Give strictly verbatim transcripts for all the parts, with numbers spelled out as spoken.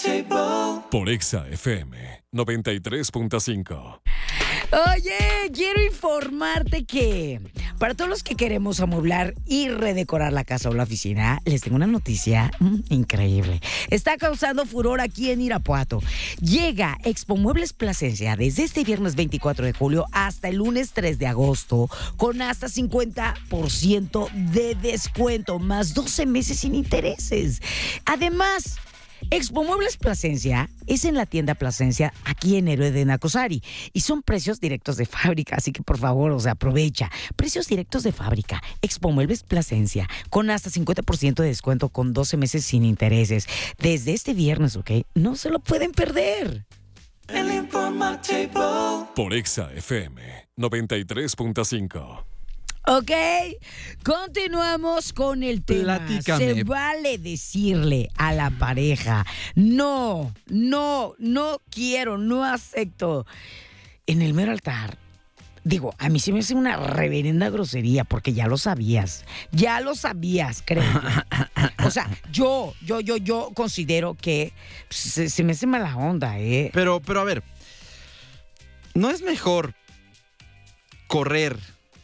Por Exa F M noventa y tres punto cinco. Oye, quiero informarte que para todos los que queremos amueblar y redecorar la casa o la oficina, les tengo una noticia mm, increíble. Está causando furor aquí en Irapuato. Llega Expo Muebles Plasencia desde este viernes veinticuatro de julio hasta el lunes tres de agosto con hasta cincuenta por ciento de descuento, más doce meses sin intereses. Además, Expo Muebles Plasencia es en la tienda Plasencia aquí en Héroe de Nacosari y son precios directos de fábrica, así que por favor, o sea, aprovecha. Precios directos de fábrica, Expo Muebles Plasencia, con hasta cincuenta por ciento de descuento con doce meses sin intereses. Desde este viernes, ¿ok? No se lo pueden perder. El informativo. Por Exa F M noventa y tres punto cinco. Ok, continuamos con el tema. Platícame. Se vale decirle a la pareja, no, no, no quiero, no acepto. En el mero altar, digo, a mí se me hace una reverenda grosería porque ya lo sabías, ya lo sabías, creo. O sea, yo, yo, yo, yo considero que se, se me hace mala onda, ¿eh? Pero, pero a ver, ¿no es mejor correr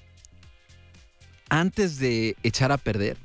antes de echar a perder?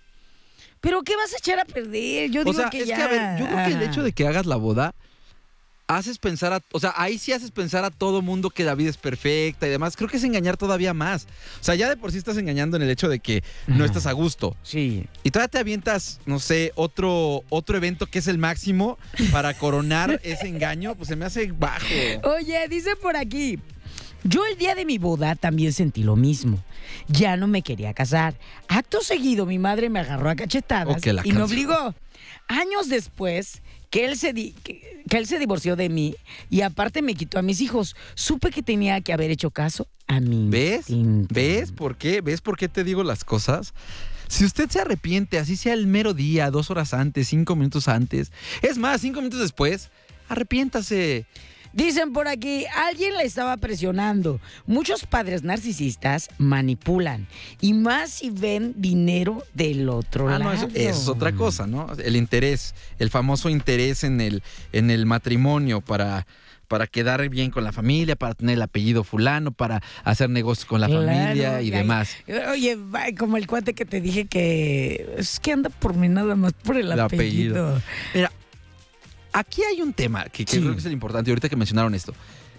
¿Pero qué vas a echar a perder? Yo O digo sea, que es ya... que a ver, yo creo que el Ah. hecho de que hagas la boda haces pensar a, o sea, ahí sí haces pensar a todo mundo que David es perfecta y demás. Creo que es engañar todavía más. O sea, ya de por sí estás engañando en el hecho de que no Ajá. estás a gusto. Sí. Y todavía te avientas, no sé, otro, otro evento que es el máximo para coronar ese engaño, pues se me hace bajo. Oye, dice por aquí, yo el día de mi boda también sentí lo mismo. Ya no me quería casar. Acto seguido mi madre me agarró a cachetadas Oh, que la y me canción. obligó. Años después que él, se di- que, que él se divorció de mí y aparte me quitó a mis hijos, supe que tenía que haber hecho caso a mí. ¿Ves? ¿Ves por qué? ¿Ves por qué te digo las cosas? Si usted se arrepiente, así sea el mero día, dos horas antes, cinco minutos antes, es más, cinco minutos después, arrepiéntase. Dicen por aquí, alguien la estaba presionando. Muchos padres narcisistas manipulan. Y más si ven dinero del otro Ah, lado. no, eso, eso es otra cosa, ¿no? El interés, el famoso interés en el, en el matrimonio para, para quedar bien con la familia, para tener el apellido fulano, para hacer negocios con la Claro, familia y ay, demás. Oye, va, como el cuate que te dije que es que anda por mí nada más por el, El apellido. apellido. Mira, aquí hay un tema que, que Sí. creo que es el importante, ahorita que mencionaron esto.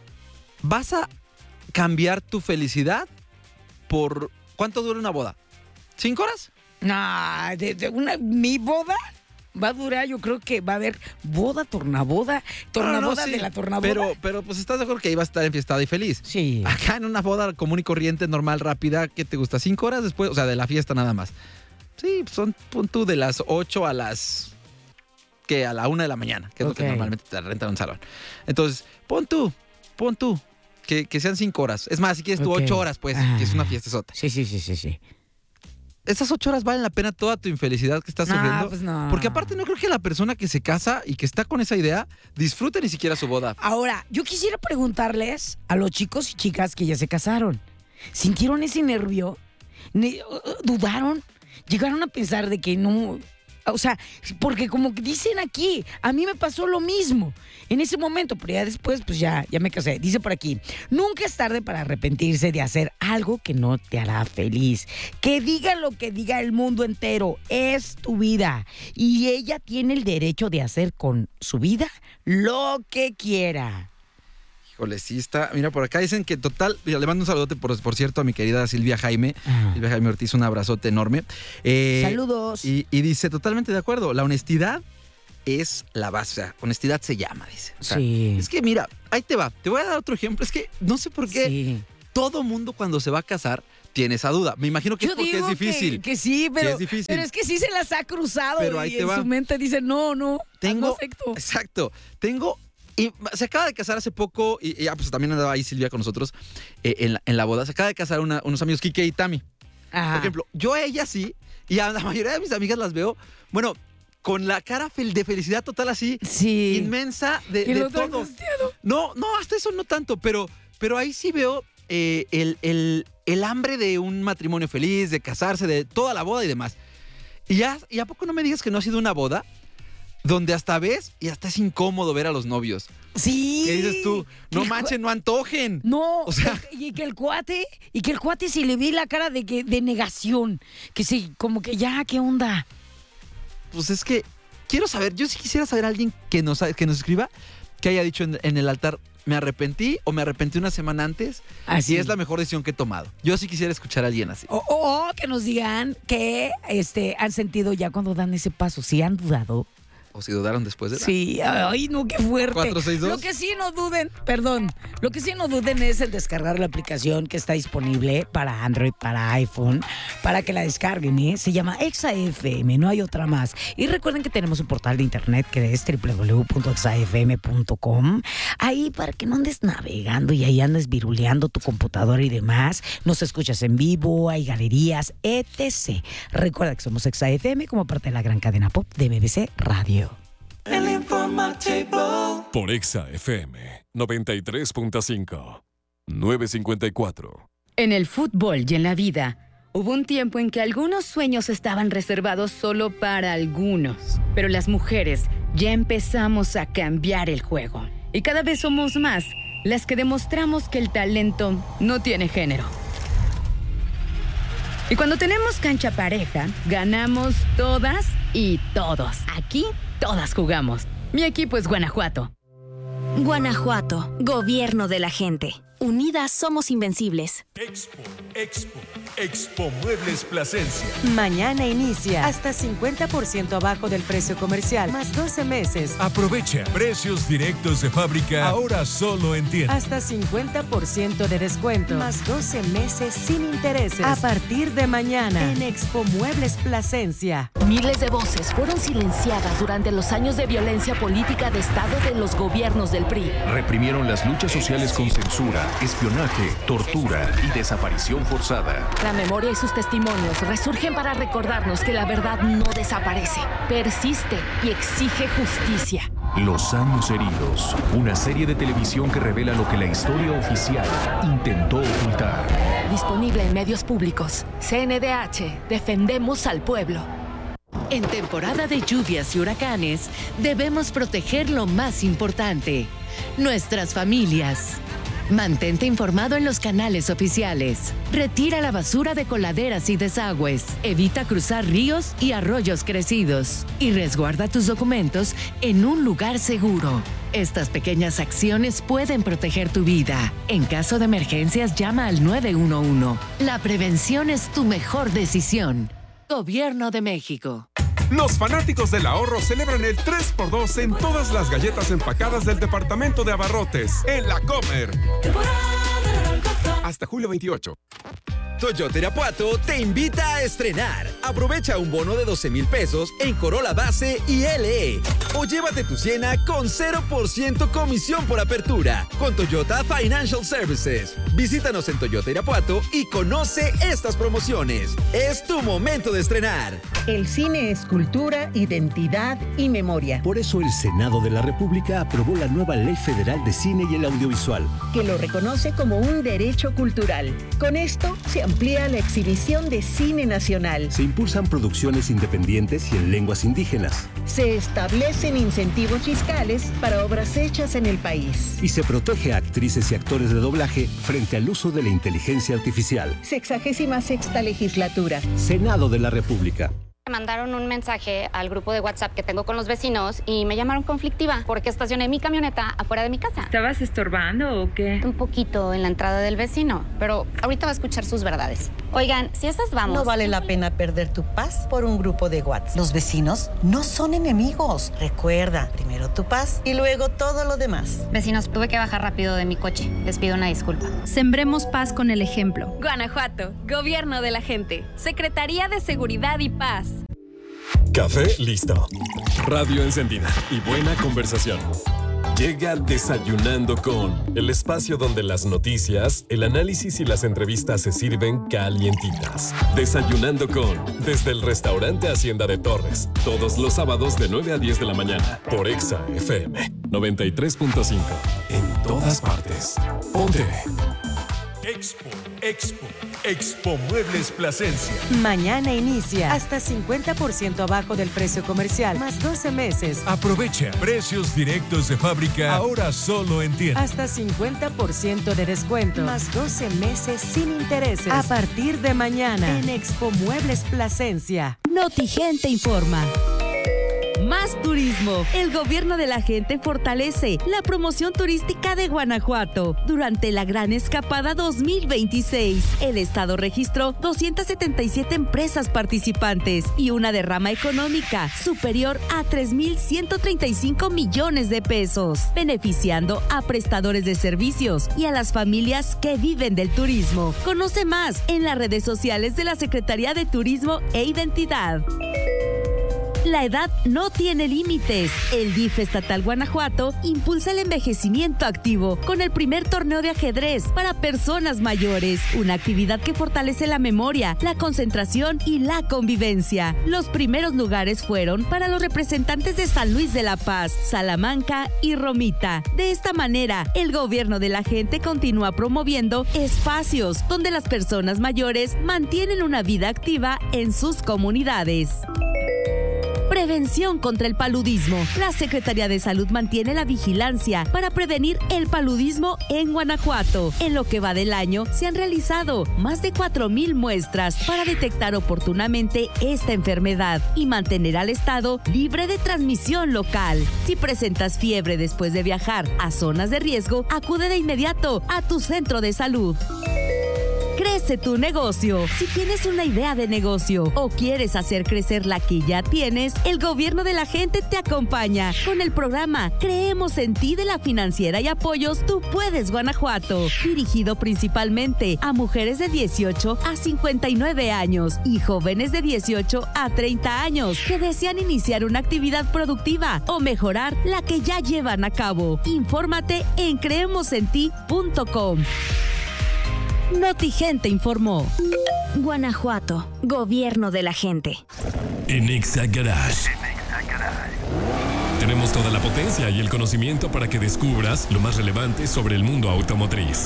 ¿Vas a cambiar tu felicidad por cuánto dura una boda? ¿Cinco horas? No, de, de una, mi boda va a durar, yo creo que va a haber boda, tornaboda, tornaboda No, no, no, sí. de la tornaboda. Pero, pero pues estás de acuerdo que ahí vas a estar enfiestada y feliz. Sí. Acá en una boda común y corriente, normal, rápida, ¿qué te gusta? ¿Cinco horas después? O sea, de la fiesta nada más. Sí, son, pon tú, de las ocho a las... que a la una de la mañana, que es lo que Ok. normalmente te rentan un salón. Entonces, pon tú, pon tú, que, que sean cinco horas. Es más, si quieres tú Ok. ocho horas, pues, Ah. que es una fiesta sota. Sí, sí, sí, sí, sí. ¿Esas ocho horas valen la pena toda tu infelicidad que estás No, sufriendo? pues no. Porque aparte no creo que la persona que se casa y que está con esa idea disfrute ni siquiera su boda. Ahora, yo quisiera preguntarles a los chicos y chicas que ya se casaron. ¿Sintieron ese nervio? Ne- ¿Dudaron? ¿Llegaron a pensar de que no...? O sea, porque como que dicen aquí, a mí me pasó lo mismo en ese momento, pero ya después, pues ya, ya me casé. Dice por aquí, nunca es tarde para arrepentirse de hacer algo que no te hará feliz. Que diga lo que diga el mundo entero, es tu vida. Y ella tiene el derecho de hacer con su vida lo que quiera. Híjole, sí está. Mira, por acá dicen que total. Mira, le mando un saludote, por, por cierto, a mi querida Silvia Jaime. Ah. Silvia Jaime Ortiz, un abrazote enorme. Eh, Saludos. Y, y dice, totalmente de acuerdo, la honestidad es la base. O sea, honestidad se llama, dice. O sea, Sí. Es que mira, ahí te va. Te voy a dar otro ejemplo. Es que no sé por qué Sí. todo mundo cuando se va a casar tiene esa duda. Me imagino que Yo es porque digo es difícil. Que, que sí, pero, es difícil. pero es que sí se las ha cruzado Pero ahí y te en va. su mente dice, no, no, Tengo, no acepto. exacto, tengo, y se acaba de casar hace poco, y, y ah, pues también andaba ahí Silvia con nosotros eh, en, la, en la boda, se acaba de casar una- unos amigos, Kike y Tami. Ajá. Por ejemplo, yo a ella sí, y a la mayoría de mis amigas las veo, bueno, con la cara fel- de felicidad total así, Sí. inmensa de, Que de lo trae todo. angustiado. No, no, hasta eso no tanto, pero, pero ahí sí veo eh, el, el- el hambre de un matrimonio feliz, de casarse, de toda la boda y demás. Y ya, ¿y a poco no me digas que no ha sido una boda donde hasta ves y hasta es incómodo ver a los novios. Sí. ¿Qué dices tú? No manchen, no antojen. No, o sea, y que el cuate, y que el cuate sí le vi la cara de, que, de negación. Que sí, como que ya, ¿qué onda? Pues es que quiero saber, yo sí quisiera saber a alguien que nos, que nos escriba, que haya dicho en, en el altar, me arrepentí o me arrepentí una semana antes. Así y es la mejor decisión que he tomado. Yo sí quisiera escuchar a alguien así. O, o, o que nos digan que este, han sentido ya cuando dan ese paso, si han dudado. O si dudaron después de... Sí, ay, no, qué fuerte. cuatro seis dos Lo que sí no duden, perdón, lo que sí no duden es el descargar la aplicación que está disponible para Android, para iPhone, para que la descarguen, ¿eh? Se llama Exa F M, no hay otra más. Y recuerden que tenemos un portal de internet que es doble u doble u doble u punto exa f m punto com. Ahí para que no andes navegando y ahí andes viruleando tu computadora y demás. Nos escuchas en vivo, hay galerías, etcétera. Recuerda que somos Exa F M como parte de la gran cadena pop de M B C Radio. El informativo por Exa F M noventa y tres punto cinco, nueve cincuenta y cuatro. En el fútbol y en la vida, hubo un tiempo en que algunos sueños estaban reservados solo para algunos. Pero las mujeres ya empezamos a cambiar el juego. Y cada vez somos más las que demostramos que el talento no tiene género. Y cuando tenemos cancha pareja, ganamos todas y todos. Aquí todas jugamos. Mi equipo es Guanajuato. Guanajuato, gobierno de la gente. Unidas somos invencibles. Expo, Expo, Expo Muebles Plasencia. Mañana inicia hasta cincuenta por ciento abajo del precio comercial, más doce meses. Aprovecha precios directos de fábrica, ahora solo en tienda. Hasta cincuenta por ciento de descuento, más doce meses sin intereses. A partir de mañana, en Expo Muebles Plasencia. Miles de voces fueron silenciadas durante los años de violencia política de Estado de los gobiernos del P R I. Reprimieron las luchas sociales con censura, espionaje, tortura y desaparición forzada. La memoria y sus testimonios resurgen para recordarnos que la verdad no desaparece, persiste y exige justicia. Los años heridos, una serie de televisión que revela lo que la historia oficial intentó ocultar. Disponible en medios públicos. C N D H, defendemos al pueblo. En temporada de lluvias y huracanes, debemos proteger lo más importante, nuestras familias. Mantente informado en los canales oficiales. Retira la basura de coladeras y desagües. Evita cruzar ríos y arroyos crecidos. Y resguarda tus documentos en un lugar seguro. Estas pequeñas acciones pueden proteger tu vida. En caso de emergencias, llama al nueve uno uno. La prevención es tu mejor decisión. Gobierno de México. Los fanáticos del ahorro celebran el tres por dos en todas las galletas empacadas del departamento de abarrotes en La Comer. Hasta julio veintiocho. Toyota Irapuato te invita a estrenar. Aprovecha un bono de doce mil pesos en Corolla Base y L E. O llévate tu Siena con cero por ciento comisión por apertura con Toyota Financial Services. Visítanos en Toyota Irapuato y conoce estas promociones. Es tu momento de estrenar. El cine es cultura, identidad y memoria. Por eso el Senado de la República aprobó la nueva Ley Federal de Cine y el Audiovisual, que lo reconoce como un derecho cultural. Con esto se amplía la exhibición de cine nacional. Se impulsan producciones independientes y en lenguas indígenas. Se establecen incentivos fiscales para obras hechas en el país. Y se protege a actrices y actores de doblaje frente al uso de la inteligencia artificial. Sexagésima sexta legislatura. Senado de la República. Me mandaron un mensaje al grupo de WhatsApp que tengo con los vecinos y me llamaron conflictiva porque estacioné mi camioneta afuera de mi casa. ¿Estabas estorbando o qué? Un poquito en la entrada del vecino, pero ahorita va a escuchar sus verdades. Oigan, si estas vamos... No vale la pena perder tu paz por un grupo de WhatsApp. Los vecinos no son enemigos. Recuerda, primero tu paz y luego todo lo demás. Vecinos, tuve que bajar rápido de mi coche. Les pido una disculpa. Sembremos paz con el ejemplo. Guanajuato, gobierno de la gente. Secretaría de Seguridad y Paz. Café listo. Radio encendida y buena conversación. Llega Desayunando con, el espacio donde las noticias, el análisis y las entrevistas se sirven calientitas. Desayunando con, desde el restaurante Hacienda de Torres, todos los sábados de nueve a diez de la mañana, por Exa F M noventa y tres punto cinco. En todas partes. Ponte. Expo, Expo, Expo Muebles Plasencia. Mañana inicia hasta cincuenta por ciento abajo del precio comercial, más doce meses. Aprovecha precios directos de fábrica, ahora solo en tienda. Hasta cincuenta por ciento de descuento, más doce meses sin intereses. A partir de mañana en Expo Muebles Plasencia. Notigente informa. Más turismo. El gobierno de la gente fortalece la promoción turística de Guanajuato. Durante la Gran Escapada dos mil veintiséis, el estado registró doscientas setenta y siete empresas participantes y una derrama económica superior a tres mil ciento treinta y cinco millones de pesos, beneficiando a prestadores de servicios y a las familias que viven del turismo. Conoce más en las redes sociales de la Secretaría de Turismo e Identidad. La edad no tiene límites. El D I F Estatal Guanajuato impulsa el envejecimiento activo con el primer torneo de ajedrez para personas mayores, una actividad que fortalece la memoria, la concentración y la convivencia. Los primeros lugares fueron para los representantes de San Luis de la Paz, Salamanca y Romita. De esta manera, el gobierno de la gente continúa promoviendo espacios donde las personas mayores mantienen una vida activa en sus comunidades. Prevención contra el paludismo. La Secretaría de Salud mantiene la vigilancia para prevenir el paludismo en Guanajuato. En lo que va del año, se han realizado más de cuatro mil muestras para detectar oportunamente esta enfermedad y mantener al estado libre de transmisión local. Si presentas fiebre después de viajar a zonas de riesgo, acude de inmediato a tu centro de salud. Crece tu negocio. Si tienes una idea de negocio o quieres hacer crecer la que ya tienes, el gobierno de la gente te acompaña con el programa Creemos en Ti de la Financiera y Apoyos Tú Puedes Guanajuato, dirigido principalmente a mujeres de dieciocho a cincuenta y nueve años y jóvenes de dieciocho a treinta años que desean iniciar una actividad productiva o mejorar la que ya llevan a cabo. Infórmate en creemos en ti punto com. Notigente informó. Guanajuato, gobierno de la gente. En Exa Garage. Tenemos toda la potencia y el conocimiento para que descubras lo más relevante sobre el mundo automotriz.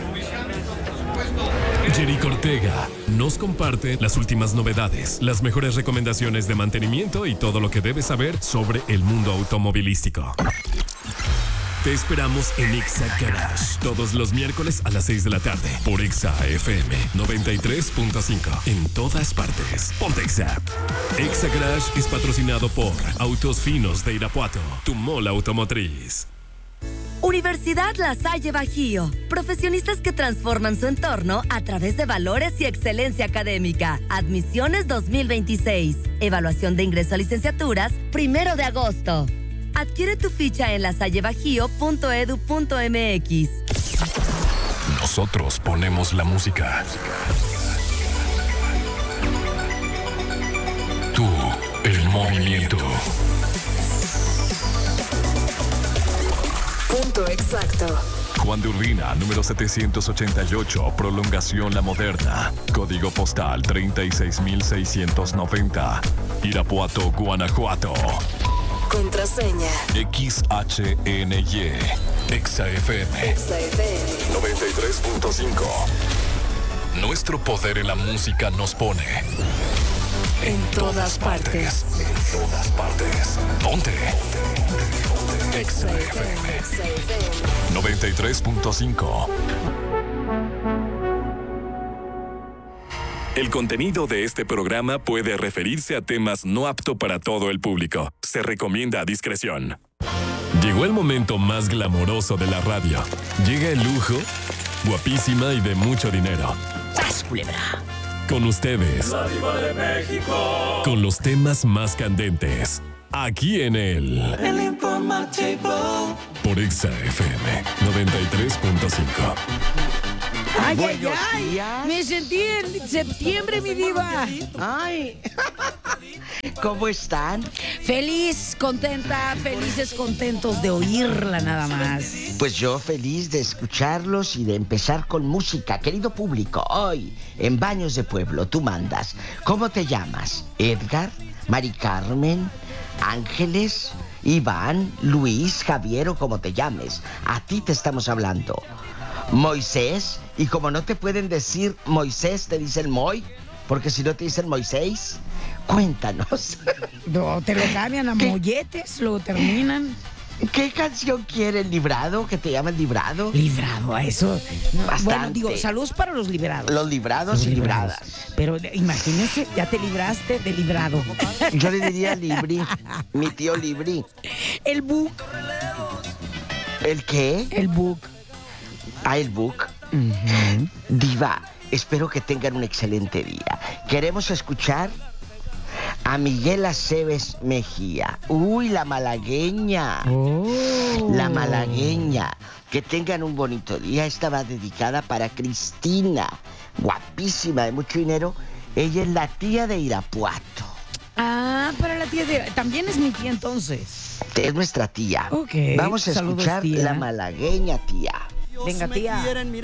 Jerico Ortega nos comparte las últimas novedades, las mejores recomendaciones de mantenimiento y todo lo que debes saber sobre el mundo automovilístico. Te esperamos en Exa Garage todos los miércoles a las seis de la tarde por Exa F M noventa y tres punto cinco en todas partes. Ponte Exa. Exa Garage es patrocinado por Autos Finos de Irapuato, tu mola automotriz. Universidad La Salle Bajío. Profesionistas que transforman su entorno a través de valores y excelencia académica. Admisiones dos mil veintiséis. Evaluación de ingreso a licenciaturas, primero de agosto. Adquiere tu ficha en lasallebajío punto edu punto mx. Nosotros ponemos la música. Tú, el movimiento. Punto exacto. Juan de Urbina, número setecientos ochenta y ocho, prolongación La Moderna. Código postal treinta y seis mil seiscientos noventa. Irapuato, Guanajuato. Contraseña. X H N Y. Exa F M. Exa F M. noventa y tres punto cinco. Nuestro poder en la música nos pone en, en todas, todas partes. partes. En todas partes. Ponte. Exa F M. noventa y tres punto cinco. El contenido de este programa puede referirse a temas no apto para todo el público. Se recomienda a discreción. Llegó el momento más glamoroso de la radio. Llega el lujo, guapísima y de mucho dinero. ¡Sas, culebra! Con ustedes. La Diva de México. Con los temas más candentes. Aquí en el... El informativo. Por Exa F M noventa y tres punto cinco. Ay, ay, ay. Me sentí en septiembre, mi diva. Ay. ¿Cómo están? Feliz, contenta, felices, contentos de oírla nada más. Pues yo feliz de escucharlos y de empezar con música. Querido público, hoy en Baños de Pueblo tú mandas. ¿Cómo te llamas? ¿Edgar? ¿Mari Carmen? ¿Ángeles? ¿Iván? ¿Luis? ¿Javier o como te llames? A ti te estamos hablando. Moisés, y como no te pueden decir Moisés, te dicen Moy, porque si no te dicen Moisés, cuéntanos. No, te lo cambian a molletes, luego terminan. ¿Qué canción quieren? ¿Librado? ¿Que te llaman librado? Librado, a eso. No, Bastante. Bueno, digo, saludos para los librados. Los librados Los y librados. libradas. Pero imagínense, ya te libraste de librado. Yo le diría Libri, mi tío Libri. El book. ¿El qué? El book. Ah, el book. Uh-huh. Diva, espero que tengan un excelente día. Queremos escuchar a Miguel Aceves Mejía. Uy, la malagueña. Oh. La malagueña. Que tengan un bonito día. Esta va dedicada para Cristina. Guapísima, de mucho dinero. Ella es la tía de Irapuato. Ah, para la tía de... También es mi tía entonces. Es nuestra tía. Ok. Vamos a Saludos, escuchar tía. la malagueña, tía. Venga, tía.